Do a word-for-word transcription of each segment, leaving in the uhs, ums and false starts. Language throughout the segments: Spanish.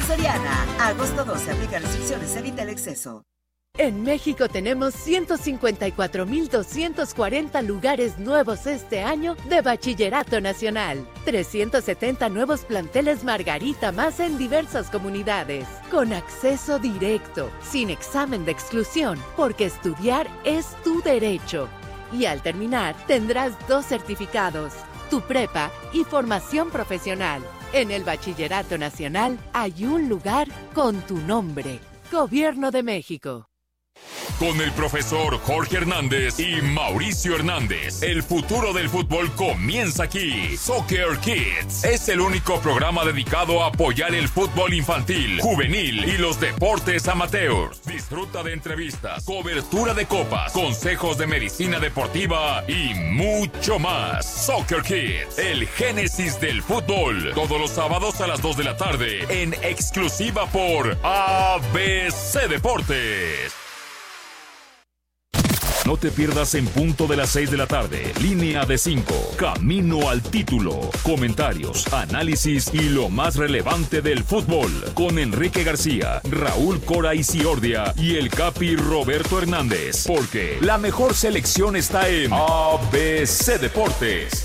Soriana. A agosto doce, aplica restricciones, evita el exceso. En México tenemos ciento cincuenta y cuatro mil doscientos cuarenta lugares nuevos este año de Bachillerato Nacional. trescientos setenta nuevos planteles Margarita más en diversas comunidades. Con acceso directo, sin examen de exclusión, porque estudiar es tu derecho. Y al terminar, tendrás dos certificados, tu prepa y formación profesional. En el Bachillerato Nacional hay un lugar con tu nombre. Gobierno de México. Con el profesor Jorge Hernández y Mauricio Hernández, el futuro del fútbol comienza aquí. Soccer Kids es el único programa dedicado a apoyar el fútbol infantil, juvenil y los deportes amateurs. Disfruta de entrevistas, cobertura de copas, consejos de medicina deportiva y mucho más. Soccer Kids, el génesis del fútbol. Todos los sábados a las dos de la tarde, en exclusiva por A B C Deportes. No te pierdas en punto de las seis de la tarde, Línea de cinco, Camino al Título. Comentarios, análisis y lo más relevante del fútbol. Con Enrique García, Raúl Cora Isiordia y el Capi Roberto Hernández. Porque la mejor selección está en A B C Deportes.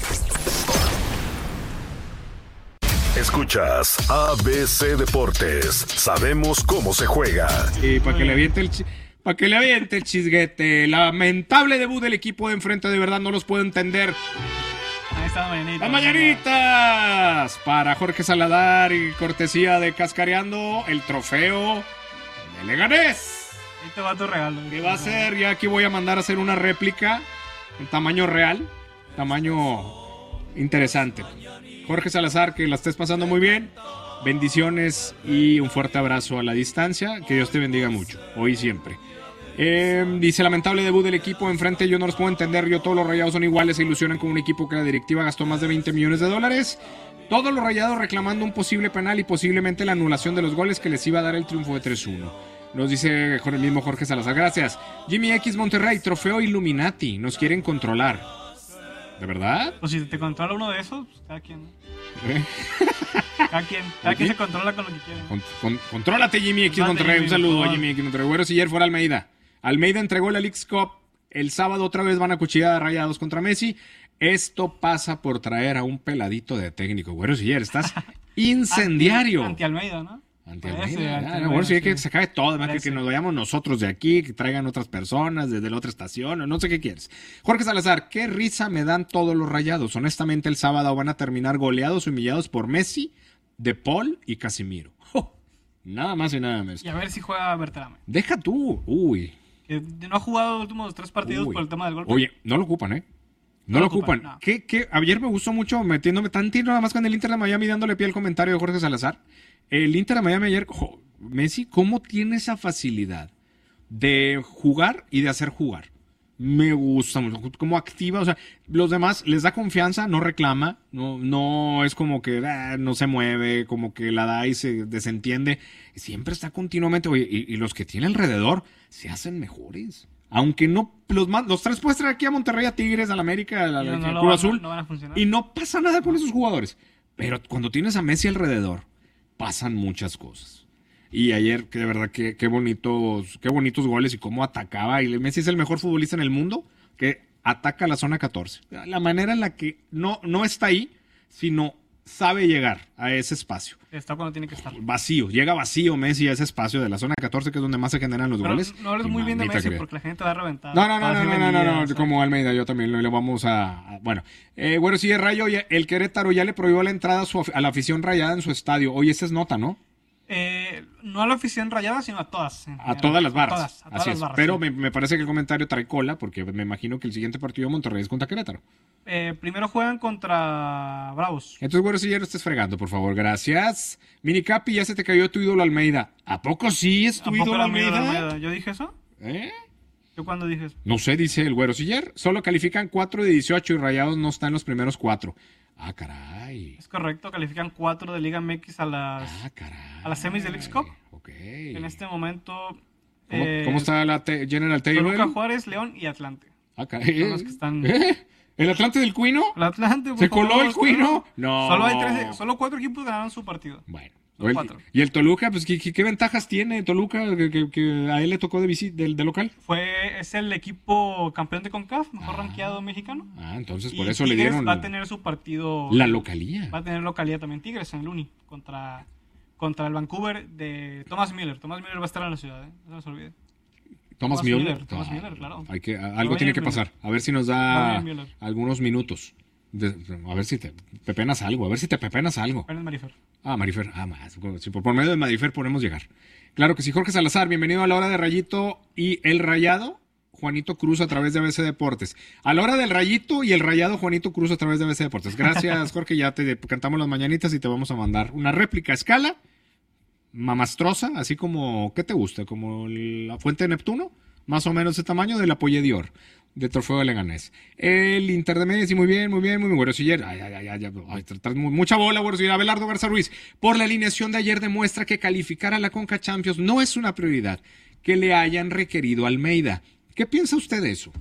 Escuchas A B C Deportes. Sabemos cómo se juega. Y para que le aviente el... Ch- Para que le aviente el chisguete. Lamentable debut del equipo de enfrente, de verdad no los puedo entender. Ahí está mañanitas. ¡Las mañanitas! Para Jorge Saladar y cortesía de Cascareando, el trofeo de Leganés. Ahí te va tu regalo. ¿Qué va a ser? Ya aquí voy a mandar a hacer una réplica en tamaño real, tamaño interesante. Jorge Salazar, que la estés pasando muy bien. Bendiciones y un fuerte abrazo a la distancia. Que Dios te bendiga mucho, hoy y siempre. Eh, dice, lamentable debut del equipo enfrente, yo no los puedo entender, yo todos los Rayados son iguales, se ilusionan con un equipo que la directiva gastó más de veinte millones de dólares, todos los Rayados reclamando un posible penal y posiblemente la anulación de los goles que les iba a dar el triunfo de tres uno. Nos dice el mismo Jorge Salazar, gracias. Jimmy X Monterrey, trofeo Illuminati, nos quieren controlar. ¿De verdad? Pues si te controla uno de esos, pues cada quien. ¿Eh? Cada quien, cada quien se controla con lo que quiere. Con, con, contrólate, Jimmy X Date, Monterrey, Jimmy, un saludo por a Jimmy X Monterrey. Güero Siller fuera Almeida. Almeida entregó la Leagues Cup. El sábado otra vez van a cuchillar a Rayados contra Messi. Esto pasa por traer a un peladito de técnico. Güero Siller, estás incendiario. Anti Almeida, ¿no? Ante Parece, Almeida, ante ya, Almeida, bueno, sí, hay sí. que se acabe todo, además que, Parece. que nos vayamos nosotros de aquí, que traigan otras personas desde la otra estación, o no sé qué quieres. Jorge Salazar, qué risa me dan todos los Rayados. Honestamente, el sábado van a terminar goleados, humillados por Messi, De Paul y Casimiro. Oh, nada más y nada menos. Y a ver si juega Berterame. Deja tú, uy. Que no ha jugado los últimos tres partidos Uy. por el tema del golpe. Oye, no lo ocupan, ¿eh? No, No lo lo ocupan. ocupan, no. ¿Qué, qué? Ayer me gustó mucho metiéndome tantito nada más con el Inter de Miami, dándole pie al comentario de Jorge Salazar. El Inter de Miami ayer, jo, Messi, ¿cómo tiene esa facilidad de jugar y de hacer jugar? Me gusta mucho, cómo activa, o sea, los demás les da confianza, no reclama, no, no es como que ah, no se mueve, como que la da y se desentiende, siempre está continuamente, oye, y, y los que tiene alrededor se hacen mejores. Aunque no, los, más, los tres puedes traer aquí a Monterrey, a Tigres, a la América, a la, Y no, al no lo Cruz van- Azul, no van a funcionar. y no pasa nada con esos jugadores. Pero cuando tienes a Messi alrededor, pasan muchas cosas. Y ayer, que de verdad, qué, qué bonitos, qué bonitos goles y cómo atacaba. Y Messi es el mejor futbolista en el mundo que ataca la zona catorce. La manera en la que no, no está ahí, sino sabe llegar a ese espacio. Está cuando tiene que estar. Vacío, llega vacío Messi a ese espacio de la zona catorce, que es donde más se generan los Pero goles. no hables Y muy bien de mamita Messi querida. porque la gente va a reventar. No, no, no, Va a no, hacer no, no, no, vendidas, no, o sea. como Almeida, yo también le vamos a... a- bueno, eh, bueno, sí, Rayo, oye, el Querétaro ya le prohibió la entrada a, su af- a la afición rayada en su estadio. Oye, esa es nota, ¿no? Eh, no a la afición rayada, sino a todas. en A general. todas las A barras. todas, a todas Así las es. barras, Pero sí. me, me parece que el comentario trae cola, porque me imagino que el siguiente partido de Monterrey es contra Querétaro. Eh, primero juegan contra Bravos. Entonces, bueno, si ya no estés fregando, por favor, gracias. Minicapi, ya se te cayó tu ídolo Almeida. ¿A poco sí es ¿A tu poco ídolo era mi ídolo Almeida? Almeida? ¿Yo dije eso? ¿Eh? ¿Yo cuándo dije eso? No sé, dice el Güero Siller. Solo califican cuatro de dieciocho y Rayados no está en los primeros cuatro. Ah, caray. Es correcto, califican cuatro de Liga M X a las, Ah, caray. a las semis de Leagues Cup. Ok. En este momento... ¿Cómo, eh, cómo está la te- General Table? Toluca, Juárez, León y Atlante. Ah, caray. Son los que están... ¿Eh? ¿El Atlante del Cuino? El Atlante, por ¿Se coló favor, el Cuino? No. Solo hay trece, solo cuatro equipos ganaron su partido. Bueno, Los El- cuatro. y el Toluca, pues, ¿qué, qué, qué ventajas tiene Toluca que, que- que a él le tocó de, visi- del de local? Fue, es el equipo campeón de CONCACAF, mejor Ah. rankeado mexicano. Ah, entonces por Y eso le Tigres dieron va a tener su partido. la localía. Va a tener localidad también Tigres en el Uni contra, contra el Vancouver de Thomas Miller. Thomas Miller va a estar en la ciudad, ¿eh? No se nos olvide. Thomas Thomas Müller. Müller, Thomas Ah, Müller, claro. Hay que, a- Va a algo tiene venir que Müller. pasar. A ver si nos Va a da venir Müller. algunos minutos. De- a ver si te pepenas algo. A ver si te pepenas algo. Pérez Marifer. Ah, Marifer. Ah, más. Si por, por medio de Marifer podemos llegar. Claro que sí. Jorge Salazar, bienvenido a la hora de Rayito y el Rayado. Juanito Cruz a través de A B C Deportes. A la hora del Rayito y el Rayado Juanito Cruz a través de A B C Deportes. Gracias, Jorge. Ya te cantamos las mañanitas y te vamos a mandar una réplica a escala. Mamastrosa, así como, ¿qué te gusta? Como la Fuente de Neptuno, más o menos de tamaño del Apoye Dior, de Trofeo de Leganés. El Inter de Messi, muy bien, muy bien, muy bien. Güero Siller, ay, ay, ay, ay, ay, tratas mu- mucha bola, Güero Siller. Abelardo Garza Ruiz, por la alineación de ayer demuestra que calificar a la Conca Champions no es una prioridad que le hayan requerido a Almeida. ¿Qué piensa usted de eso?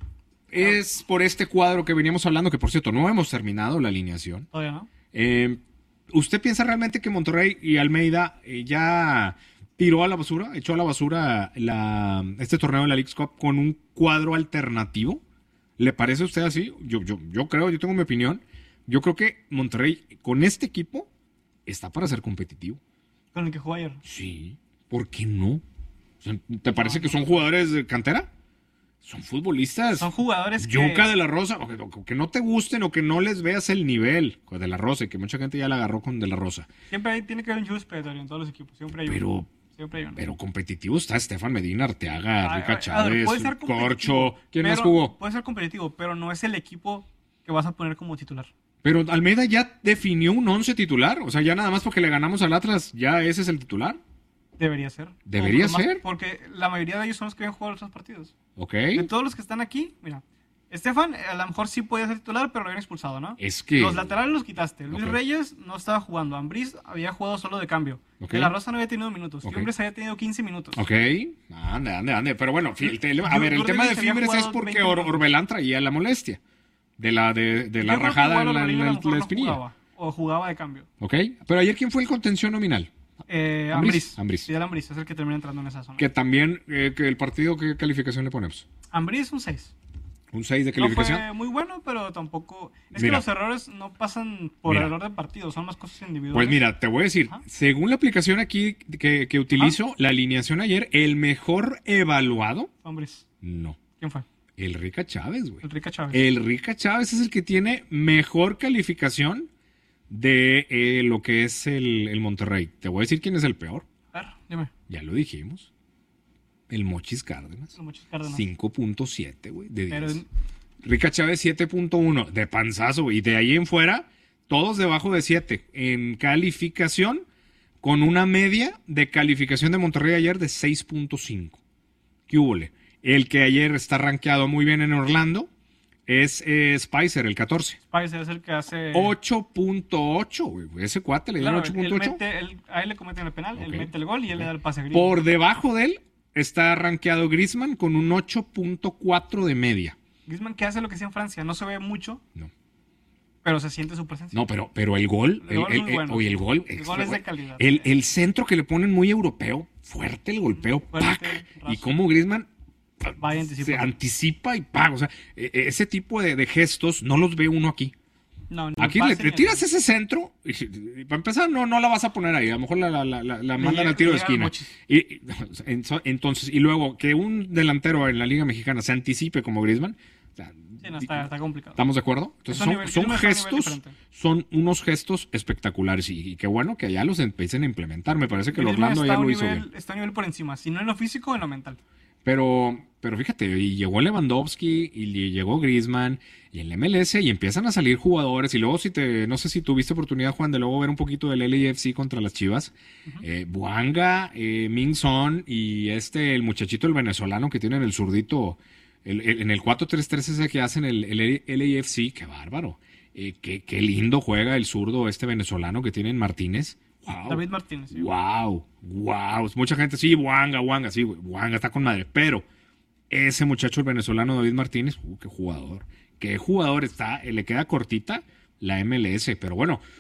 Es por este cuadro que veníamos hablando, que por cierto no hemos terminado la alineación. Todavía no. Eh, ¿Usted piensa realmente que Monterrey y Almeida eh, ya tiró a la basura, echó a la basura la, este torneo de la Leagues Cup con un cuadro alternativo? ¿Le parece a usted así? Yo, yo, yo creo, yo tengo mi opinión. Yo creo que Monterrey con este equipo está para ser competitivo. Con el que jugó ayer. Sí, ¿por qué no? O sea, ¿te parece que son jugadores de cantera? Son futbolistas. Son jugadores que... Yuca de la Rosa, o que, o que no te gusten o que no les veas el nivel con de la Rosa, y que mucha gente ya la agarró con de la Rosa. Siempre hay, tiene que haber un juice predatorio en todos los equipos. Siempre hay Pero, uno. Siempre hay uno. pero competitivo está Estefan Medina, Arteaga, Ah, Rica a ver, Chávez, puede ser competitivo, Corcho. ¿Quién más pero- jugó? Puede ser competitivo, pero no es el equipo que vas a poner como titular. Pero Almeida ya definió un once titular. O sea, ya nada más porque le ganamos al Atlas, ya ese es el titular. Debería ser. ¿Debería O por más- ser? Porque la mayoría de ellos son los que habían jugado los otros partidos. ¿Ok? De todos los que están aquí, mira. Estefan, a lo mejor sí podía ser titular, pero lo habían expulsado, ¿no? Es que... Los laterales los quitaste. Luis Ok. Reyes no estaba jugando. Ambriz había jugado solo de cambio. Ok. De la Rosa no había tenido minutos. Ok. Fimbres había tenido quince minutos. Ok, ande, ande, ande. Pero bueno, fi- el te- a Yo- ver, el yo tema creo de que había Fibres es jugado porque veinte Or- minutos. Orbelán traía la molestia de la, de, de la Yo creo que rajada igual en la, Orbelín en a la- lo mejor la no espinilla. jugaba, o jugaba de cambio. Ok, pero ayer ¿quién fue el contención nominal? Eh, Ambriz. Ambriz. Ambriz. Fidel Ambriz es el que termina entrando en esa zona. Que también, eh, que el partido, ¿qué calificación le ponemos? Ambriz un seis. ¿Un seis de No calificación? fue muy bueno, pero tampoco... Es Mira. que los errores no pasan por Mira. error de partido, son más cosas individuales. Pues mira, te voy a decir, Ajá. según la aplicación aquí que, que utilizo, la alineación ayer, el mejor evaluado, Ambriz. no, ¿Quién fue? el Rica Chávez, güey. El Rica Chávez. El Rica Chávez es el que tiene mejor calificación de eh, lo que es el, el Monterrey. Te voy a decir quién es el peor. A ver, dime. Ya lo dijimos. El Mochis Cárdenas. Los Mochis Cárdenas. cinco punto siete, güey, de Pero diez. Rica Chávez siete punto uno, de panzazo, güey. Y de ahí en fuera, todos debajo de siete. En calificación, con una media de calificación de Monterrey ayer de seis punto cinco. ¿Qué húbole? El que ayer está rankeado muy bien en Orlando es eh, Spicer, el catorce. Spicer es el que hace... ocho punto ocho, güey. Ese cuate le dio Claro, ocho él punto ocho. mete el- a él le cometen el penal, él Ok. mete el gol y él le da el pase a Griezmann. Por debajo de él está rankeado Griezmann con un ocho punto cuatro de media. Griezmann que hace lo que hacía en Francia, no se ve mucho, No. pero se siente su presencia. No, pero, pero el gol, El gol el, es muy el- bueno. oye, el gol, El es- gol es de calidad. El, el centro que le ponen muy europeo, fuerte el golpeo, Fuerte, ¡pac! raso. Y como Griezmann Va y anticipa. se anticipa y ¡pac! O sea, e- e- ese tipo de, de gestos no los ve uno aquí. No, ni Aquí el le, pase le ni tiras el- ese centro y, y para empezar no, no la vas a poner ahí, a lo mejor la, la, la, la- la mandan llega- al tiro de le llega al esquina. Mochis. Y, y- enso- entonces, y luego que un delantero en la Liga Mexicana se anticipe como Griezmann, o sea, Sí, no, está, está complicado. ¿estamos de acuerdo? Entonces Es un son, nivel- son Griezmann está a un nivel gestos, diferente. son unos gestos espectaculares y, y qué bueno que allá los empiecen a implementar. Me parece que el Griezmann Orlando está ya a un lo hizo nivel- bien. Está a un nivel por encima, si no en lo físico, en lo mental. Pero, pero fíjate, y llegó Lewandowski y le- llegó Griezmann y en la M L S y empiezan a salir jugadores y luego si te, no sé si tuviste oportunidad, Juan, de luego ver un poquito del L A F C contra las Chivas. eh, Buanga, eh, Min Son y este, el muchachito, el venezolano que tiene en el zurdito, el- el- en el cuatro tres tres ese que hacen el, el L A F C, qué bárbaro. Eh, qué, qué lindo juega el zurdo este venezolano que tiene en Martínez. Wow. David Martínez. sí. Wow, wow. Mucha gente, sí, Buanga, Buanga, sí, güey, Buanga está con madre. Pero ese muchacho, el venezolano David Martínez, uh, qué jugador. Qué jugador está, eh, le queda cortita la M L S. Pero bueno,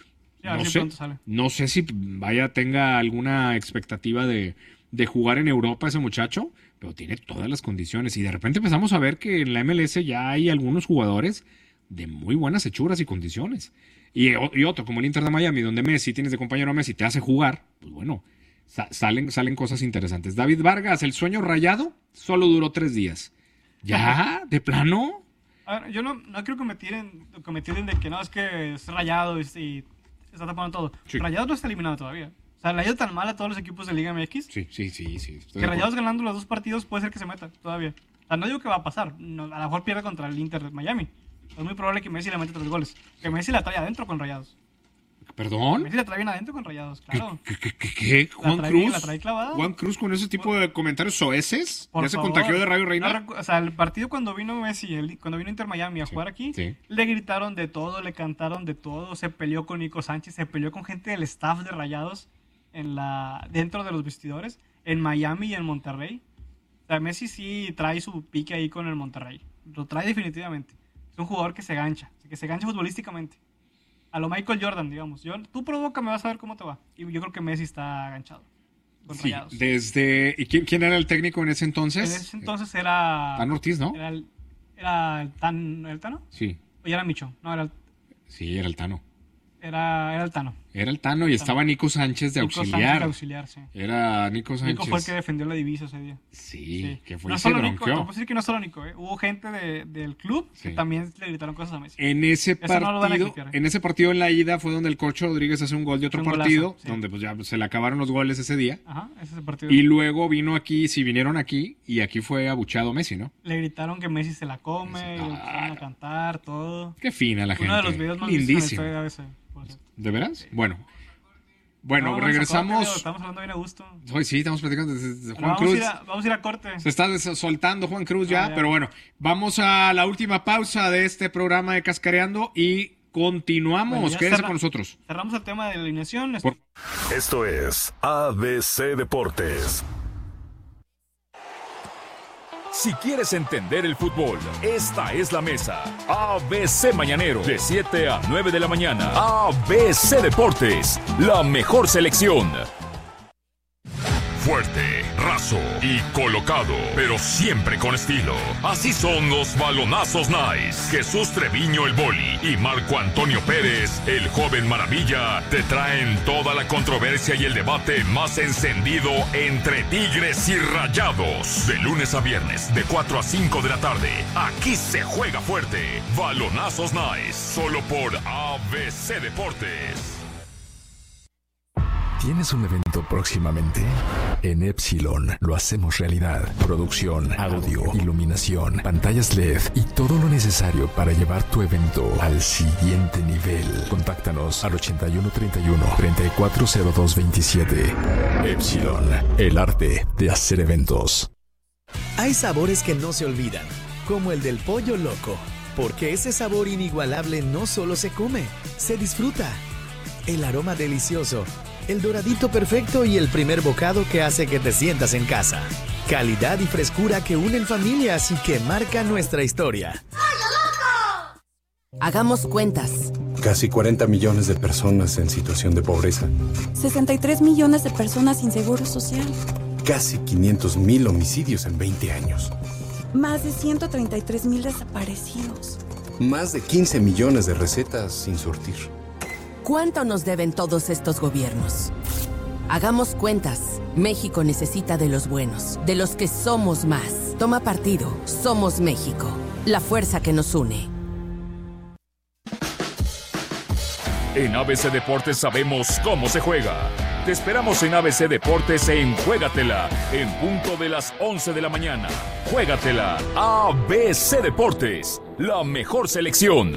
Sí, a ver no si sé, pronto sale. no sé si vaya tenga alguna expectativa de, de jugar en Europa ese muchacho, pero tiene todas las condiciones. Y de repente empezamos a ver que en la M L S ya hay algunos jugadores de muy buenas hechuras y condiciones. Y, y otro, como el Inter de Miami, donde Messi, tienes de compañero a Messi, te hace jugar, pues bueno, sa- salen, salen cosas interesantes. David Vargas, el sueño rayado, solo duró tres días. ¿Ya? ¿De plano? A ver, yo no, no creo que me tiren, que me tiren de que no, es que es Rayado y, y está tapando todo. Sí. Rayado no está eliminado todavía. O sea, le ha ido tan mal a todos los equipos de Liga M X Sí, sí, sí. sí estoy que de Rayados acuerdo. ganando los dos partidos puede ser que se meta todavía. O sea, no digo que va a pasar. No, a lo mejor pierde contra el Inter de Miami. Es muy probable que Messi le mete tres goles. Que Messi la trae adentro con Rayados. ¿Perdón? Messi la trae bien adentro con Rayados, claro. ¿Qué, qué, qué, qué? ¿Juan trae- Cruz? la trae clavada. ¿Juan Cruz con ese tipo de comentarios soeces? Por ¿Ya se favor. contagió de Radio Reina? No recu- o sea, el partido cuando vino Messi, el- cuando vino Inter Miami a jugar aquí, sí. le gritaron de todo, le cantaron de todo, se peleó con Nico Sánchez, se peleó con gente del staff de Rayados en la, dentro de los vestidores, en Miami y en Monterrey. O sea, Messi sí trae su pique ahí con el Monterrey. Lo trae definitivamente. Es un jugador que se gancha, que se gancha futbolísticamente. A lo Michael Jordan, digamos. Yo, tú provócame, vas a ver cómo te va. Y yo creo que Messi está ganchado con Sí, Rayados. desde... ¿Y quién, quién era el técnico en ese entonces? En ese entonces era... Tan Ortiz, ¿no? Era el, era el, tan, ¿el Tano? Sí, ¿O ya era Micho? No, era el, sí, era el Tano. era, era el Tano. Era el Tano y estaba Nico Sánchez de Nico auxiliar. Sánchez de auxiliar, sí. Era Nico Sánchez. Nico fue el que defendió la divisa ese día. Sí, Sí. que fue no y se solo Nico, te bronqueó. puedo decir que no solo Nico, ¿eh? Hubo gente de, del club que Sí. también le gritaron cosas a Messi. En ese Eso no lo van a partido, clipear, ¿eh? en ese partido en la ida fue donde el Corcho Rodríguez hace un gol de otro Un golazo, partido, sí. donde pues ya se le acabaron los goles ese día. Ajá, ese es el partido. Y luego vino aquí, si vinieron aquí, y aquí fue abuchado Messi, ¿no? Le gritaron que Messi se la come, Sí. y empezaron a cantar, todo. Qué fina la gente. Uno de los videos más vistos en la Lindísimo. historia de A B C, por cierto. ¿De veras? Bueno. Bueno, No, vamos a corte, regresamos. Leo, estamos hablando bien a gusto. Hoy sí, estamos platicando de, de Juan Bueno, vamos, Cruz. a ir a, vamos a ir a corte. Se está des- soltando Juan Cruz ya, Ah, ya. pero bueno, vamos a la última pausa de este programa de Cascareando y continuamos. Bueno, ya Quédese cerra- con nosotros. Cerramos el tema de la alineación. Por- Esto es A B C Deportes. Si quieres entender el fútbol, esta es la mesa. A B C Mañanero, de siete a nueve de la mañana. A B C Deportes, la mejor selección. Fuerte, raso y colocado, pero siempre con estilo. Así son los balonazos nice. Jesús Treviño el Boli y Marco Antonio Pérez, el joven maravilla, te traen toda la controversia y el debate más encendido entre Tigres y Rayados. De lunes a viernes, de cuatro a cinco de la tarde. Aquí se juega fuerte. Balonazos nice, solo por A B C Deportes. ¿Tienes un evento próximamente? En Epsilon lo hacemos realidad. Producción, audio, iluminación, pantallas L E D y todo lo necesario para llevar tu evento al siguiente nivel. Contáctanos al ochenta y uno treinta y uno, treinta y cuatro cero dos veintisiete. Epsilon, el arte de hacer eventos. Hay sabores que no se olvidan, como el del pollo loco, porque ese sabor inigualable no solo se come, se disfruta. El aroma delicioso, el doradito perfecto y el primer bocado que hace que te sientas en casa. Calidad y frescura que unen familias y que marcan nuestra historia. Hagamos cuentas. Casi cuarenta millones de personas en situación de pobreza. sesenta y tres millones de personas sin seguro social. Casi quinientos mil homicidios en veinte años. Más de ciento treinta y tres mil desaparecidos. Más de quince millones de recetas sin surtir. ¿Cuánto nos deben todos estos gobiernos? Hagamos cuentas. México necesita de los buenos, de los que somos más. Toma partido. Somos México. La fuerza que nos une. En A B C Deportes sabemos cómo se juega. Te esperamos en A B C Deportes en Juégatela, en punto de las once de la mañana. Juégatela, A B C Deportes, la mejor selección.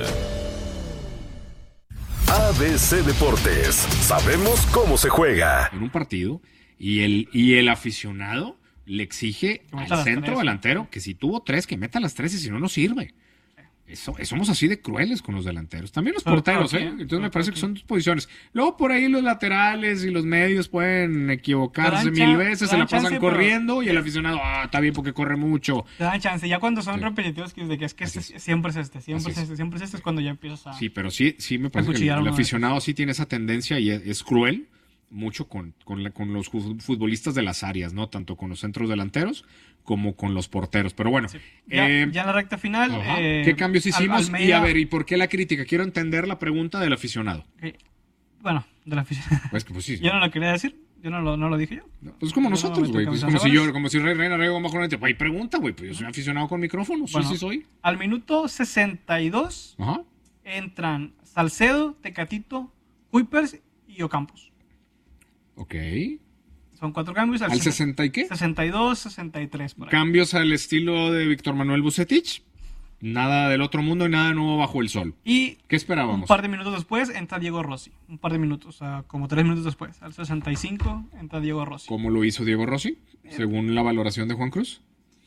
A B C Deportes. Sabemos cómo se juega. En un partido y el, y el aficionado le exige Que meta al las centro tres. delantero que si tuvo tres, que meta las tres y si no, no sirve. Eso, somos así de crueles con los delanteros. También los Pero porteros, ¿por qué? ¿eh? Entonces me ¿Pero parece por que qué? son dos posiciones. Luego por ahí los laterales y los medios pueden equivocarse Te dan mil chan- veces, te se la dan pasan chance, pero- corriendo y el aficionado, ah, está bien porque corre mucho. Te dan chance. Ya cuando son Sí. repetitivos, que de que es que Así este- es. siempre es este, siempre Así es es. este, siempre es este, es cuando ya empiezas a... Sí, pero sí, sí me parece que el, Acuchillar a el uno de aficionado sí tiene esa tendencia y es, es cruel mucho con, con, la- con los ju- futbolistas de las áreas, ¿no? Tanto con los centros delanteros como con los porteros. Pero bueno, Ya, eh, ya en la recta final... ajá, eh, ¿qué cambios Al- hicimos? Y Almeida- a ver, ¿y por qué la crítica? Quiero entender la pregunta del aficionado. Ok. Bueno, de la afición. Pues que pues sí. Yo no lo quería decir, yo no lo, no lo dije yo. Pues como Yo no nosotros, me meto güey. en Pues camisas como si yo, ahora. como si Rey Reina Rego mejor no te. Güey, pregunta, güey. Pues yo soy aficionado con micrófono. Sí, Bueno, sí soy. Al minuto sesenta y dos Ajá. entran Salcedo, Tecatito, Kuipers y Ocampos. Ok. Son cuatro cambios. ¿Al sesenta y qué? sesenta y dos, sesenta y tres. Por ahí. Cambios al estilo de Víctor Manuel Bucetich. Nada del otro mundo y nada nuevo bajo el sol. Y ¿Qué un esperábamos? par de minutos después entra Diego Rossi. Un par de minutos, o sea, como tres minutos después. Al sesenta y cinco entra Diego Rossi. ¿Cómo lo hizo Diego Rossi? Según la valoración de Juan Cruz.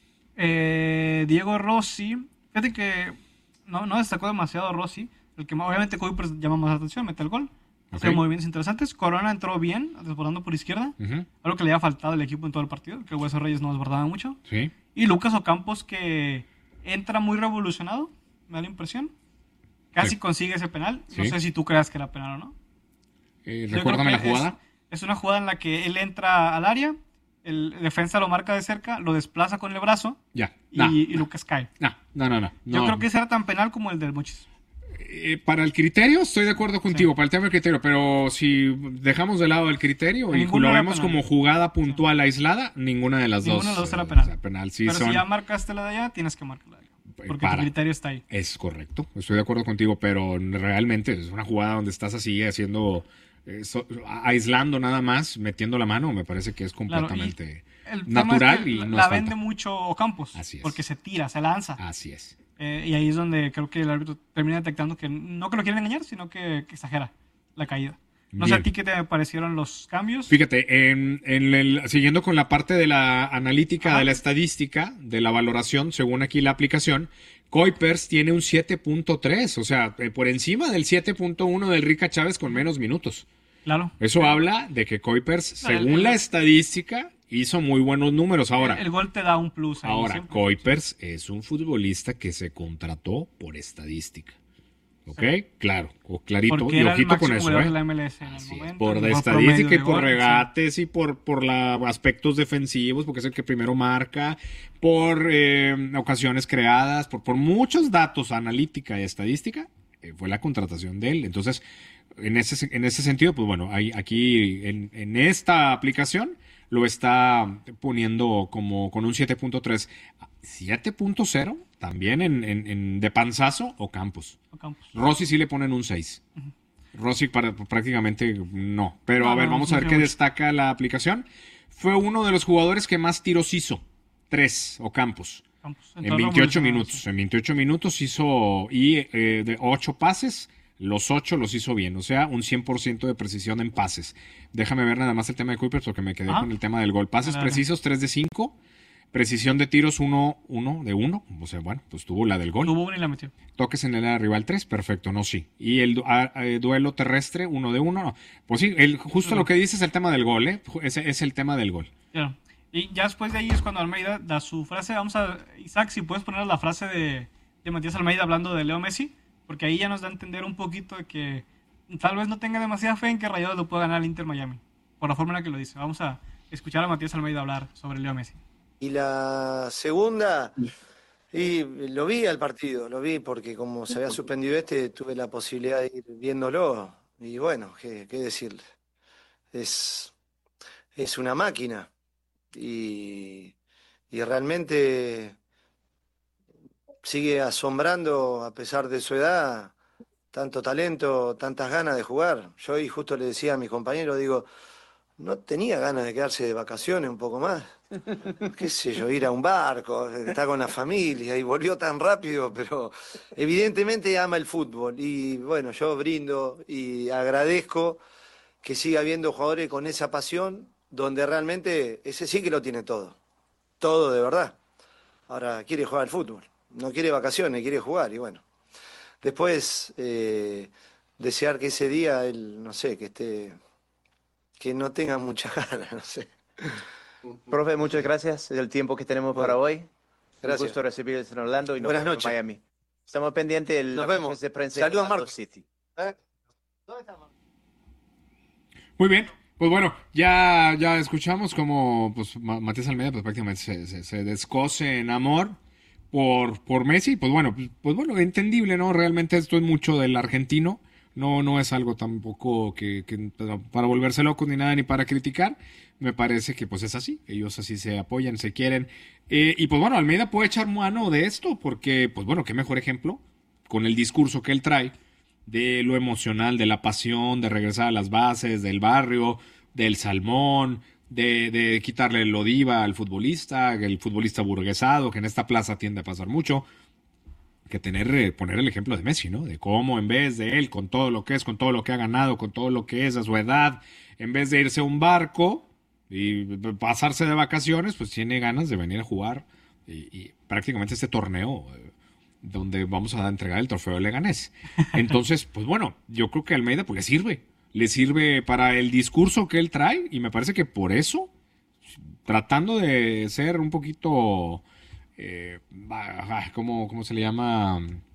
Eh, Diego Rossi, fíjate que no, no destacó demasiado Rossi. El que más- obviamente Kuipers llama más la atención, mete el gol. Hace Ok. movimientos interesantes. Corona entró bien, desbordando por izquierda. Ujú. Algo que le había faltado al equipo en todo el partido, que el Hueso Reyes no desbordaba mucho. Sí. Y Lucas Ocampos, que entra muy revolucionado, me da la impresión. Casi Sí. consigue ese penal. No Sí. sé si tú creas que era penal o no. Eh, Yo recuérdame la creo que jugada. Es, es una jugada en la que él entra al área, el defensa lo marca de cerca, lo desplaza con el brazo Ya. y, No, y Lucas cae. no, no, no, no. Yo No. creo que ese era tan penal como el del Mochis. Eh, para el criterio, estoy de acuerdo contigo, para el tema del criterio, pero si dejamos de lado el criterio y Ninguno lo era vemos penal. como jugada puntual aislada, ninguna de las Ninguna dos. de las dos era eh, penal. o sea, penal. Sí Pero son- si ya marcaste la de allá, tienes que marcar la de acá. Porque para- tu criterio está ahí. Es correcto, estoy de acuerdo contigo, pero realmente es una jugada donde estás así haciendo, eh, so- aislando nada más, metiendo la mano, me parece que es Claro, y completamente el tema natural es que y la, no la es vende falta. mucho Ocampos. Así es. Porque se tira, se lanza. Así es. Eh, y ahí es donde creo que el árbitro termina detectando que no que lo quieren engañar, sino que, que exagera la caída. No sé Bien. a ti qué te parecieron los cambios. Fíjate, en, en el, siguiendo con la parte de la analítica, Ajá. de la estadística, de la valoración, según aquí la aplicación, Kuipers tiene un siete punto tres, o sea, eh, por encima del siete punto uno del Rica Chávez con menos minutos. Claro. Eso habla de que Kuipers, Claro, el- según el- la estadística, hizo muy buenos números. Ahora, el, el gol te da un plus. Ahí ahora siempre. Kuipers es un futbolista que se contrató por estadística. ¿Ok? Claro, o clarito, Porque y era el ojito máximo con eso, goleador ¿eh? de la M L S en el Así es, momento, por el de mejor promedio estadística y de por goles, sí. regates y por, por la, aspectos defensivos, porque es el que primero marca, por eh, ocasiones creadas, por, por muchos datos, analítica y estadística, eh, fue la contratación de él. Entonces, en ese, en ese sentido, pues bueno, hay, aquí en, en esta aplicación lo está poniendo como con un siete punto tres. siete punto cero también en, en, en de panzazo o Campos. Ocampos. Rossi sí le ponen un seis. Rossi para, prácticamente no. Pero No, a ver, no, vamos no a ver tiene qué mucho. destaca la aplicación. Fue uno de los jugadores que más tiros hizo. Tres, o Campos. Campos. En Entró veintiocho revolucionado, minutos. En veintiocho minutos hizo y eh, de ocho pases, los ocho los hizo bien. O sea, un cien por ciento de precisión en pases. Déjame ver nada más el tema de Kuipers porque me quedé Ah. con el tema del gol. Pases Dale, dale. precisos, tres de cinco. Precisión de tiros, uno, uno de uno. O sea, bueno, pues tuvo la del gol. Tuvo una y la metió. Toques en el área rival tres, perfecto, no, sí. Y el du- a- eh, duelo terrestre, uno de uno, no. Pues sí, el, justo lo que dice es el tema del gol, ¿eh? Ju- Ese es el tema del gol. Claro. Y ya después de ahí es cuando Almeida da su frase. Vamos a, Isaac, si puedes poner la frase de, de Matías Almeida hablando de Leo Messi, porque ahí ya nos da a entender un poquito de que tal vez no tenga demasiada fe en que Rayados lo pueda ganar al Inter Miami, por la forma en la que lo dice. Vamos a escuchar a Matías Almeida hablar sobre Leo Messi. Y la segunda, y lo vi al partido, lo vi porque como se había suspendido este, tuve la posibilidad de ir viéndolo. Y bueno, qué, qué decirle. Es, es una máquina. Y, y realmente sigue asombrando, a pesar de su edad, tanto talento, tantas ganas de jugar. Yo hoy justo le decía a mis compañeros, digo, ¿no tenía ganas de quedarse de vacaciones un poco más? Qué sé yo, ir a un barco, estar con la familia, y volvió tan rápido, pero evidentemente ama el fútbol. Y bueno, yo brindo y agradezco que siga habiendo jugadores con esa pasión, donde realmente ese sí que lo tiene todo. Todo de verdad. Ahora quiere jugar al fútbol. No quiere vacaciones, quiere jugar. Y bueno, después eh, desear que ese día él, no sé, que esté, que no tenga muchas ganas, no sé. Profe, muchas gracias. Es el tiempo que tenemos Bueno, para hoy. gracias. Un gusto recibirles en Orlando y nos Buenas vemos en noches. Miami. Estamos pendientes de Nos la vemos. conferencia de prensa Saludos, de Orlando Marcos. City. ¿Eh? Muy bien. Pues bueno, ya, ya escuchamos como pues, Ma- Matías Almeida pues, prácticamente se, se, se descoce en amor por, por Messi. Pues bueno, pues, pues bueno, entendible, ¿no? Realmente esto es mucho del argentino. No, no es algo tampoco que, que para volverse locos ni nada, ni para criticar. Me parece que pues es así. Ellos así se apoyan, se quieren. Eh, y pues bueno, Almeida puede echar mano de esto porque, pues bueno, qué mejor ejemplo con el discurso que él trae de lo emocional, de la pasión, de regresar a las bases, del barrio, del salmón, de, de quitarle lo diva al futbolista, el futbolista burguesado, que en esta plaza tiende a pasar mucho, que tener, eh, poner el ejemplo de Messi, ¿no? De cómo en vez de él, con todo lo que es, con todo lo que ha ganado, con todo lo que es a su edad, en vez de irse a un barco y pasarse de vacaciones, pues tiene ganas de venir a jugar y, y prácticamente este torneo eh, donde vamos a entregar el trofeo de Leganés. Entonces, pues bueno, yo creo que a Almeida pues le sirve, le sirve para el discurso que él trae y me parece que por eso, tratando de ser un poquito, eh, va, ¿cómo, cómo se le llama?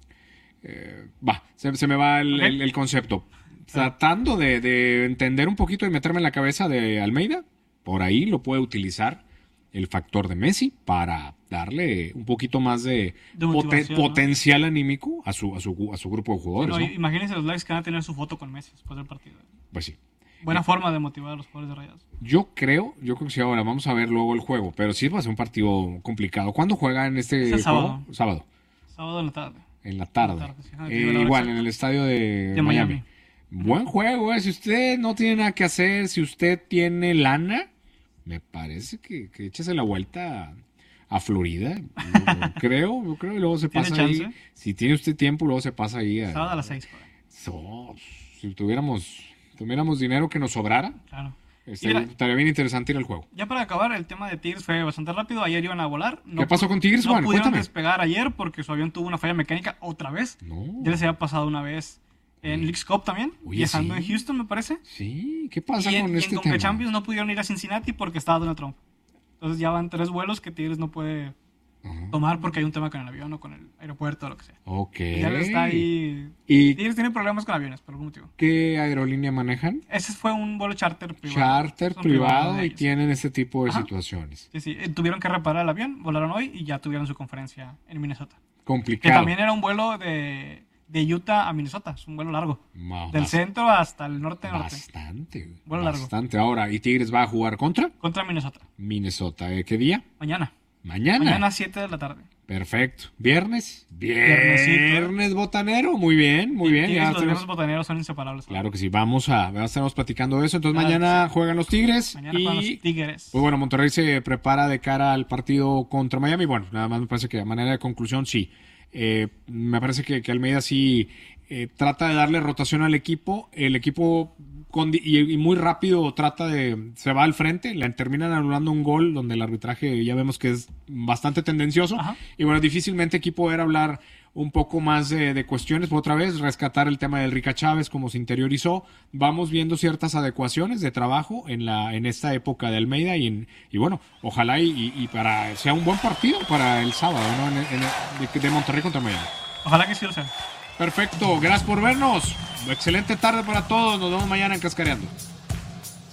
Eh, va, se, se me va el, el, el concepto. Tratando de, de entender un poquito y meterme en la cabeza de Almeida, por ahí lo puede utilizar el factor de Messi para darle un poquito más de, De poten- motivación, ¿no? potencial anímico a su, a su, a su grupo de jugadores. No, ¿no? Imagínense los likes que van a tener su foto con Messi después del partido. Pues sí. Buena Eh, forma de motivar a los jugadores de Rayados. Yo creo, yo creo que sí, ahora vamos a ver luego el juego, pero sí va a ser un partido complicado. ¿Cuándo juega en este Es el juego? sábado. Sábado, Sábado en la tarde. en la tarde. En la tarde, sí. Ah, Eh, tiene la hora igual, exacta. en el estadio de, De Miami. Miami. Buen juego, eh. Si usted no tiene nada que hacer, si usted tiene lana, me parece que, que échese la vuelta a Florida. Yo creo, yo creo, y luego se ¿Tiene pasa ahí. chance? Si tiene usted tiempo, luego se pasa ahí. A, Sábado a las seis. So, si tuviéramos, tuviéramos dinero que nos sobrara, Claro. estaría, Mira, estaría bien interesante ir al juego. Ya para acabar, el tema de Tigres fue bastante rápido. Ayer iban a volar. No ¿Qué pasó pu- con Tigres, No Juan? pudieron Cuéntame. despegar ayer porque su avión tuvo una falla mecánica otra vez. No. Ya les había pasado una vez en Leagues Cup también. Oye, y estando sí. en Houston, me parece. Sí, ¿qué pasa y en, con y este en Conca tema? Champions no pudieron ir a Cincinnati porque estaba Donald Trump. Entonces ya van tres vuelos que Tigres no puede tomar porque hay un tema con el avión o con el aeropuerto o lo que sea. Ok. Ya está ahí. ¿Y Tigres tiene problemas con aviones por algún motivo. qué aerolínea manejan? Ese fue un vuelo charter privado. Charter Son privado privados de y ellos. tienen este tipo de Ajá. situaciones. Sí, sí. eh, Tuvieron que reparar el avión, volaron hoy y ya tuvieron su conferencia en Minnesota. Que Complicado. también era un vuelo de, de Utah a Minnesota. Es un vuelo largo. Ma- Del bas- centro hasta el norte norte. Bastante. güey. Vuelo largo. Bastante. Ahora, ¿y Tigres va a jugar contra? Contra Minnesota. Minnesota. ¿Eh? ¿Qué día? Mañana. Mañana. Mañana a siete de la tarde. Perfecto. ¿Viernes? Viernesito. Viernes botanero. Muy bien, muy bien. Tigres Ya y los tenemos- viernes botaneros son inseparables. Claro que sí. Vamos a, ya estaremos platicando de eso. Entonces Claro mañana juegan los Tigres. Mañana y juegan los Tigres. Pues bueno, Monterrey se prepara de cara al partido contra Miami. Bueno, nada más me parece que a manera de conclusión, sí. Eh, me parece que, que Almeida sí eh, trata de darle rotación al equipo. El equipo con, y, y muy rápido trata de... Se va al frente, le terminan anulando un gol donde el arbitraje ya vemos que es bastante tendencioso. Ajá. Y bueno, difícilmente aquí poder hablar un poco más de, de cuestiones. Otra vez, rescatar el tema del Rica Chávez, como se interiorizó. Vamos viendo ciertas adecuaciones de trabajo en la en esta época de Almeida. Y, en- y bueno, ojalá y, y- y para sea un buen partido para el sábado, ¿no? En, en- de, de Monterrey contra Miami. Ojalá que sí lo sea. Perfecto, gracias por vernos. Excelente tarde para todos. Nos vemos mañana en Cascareando.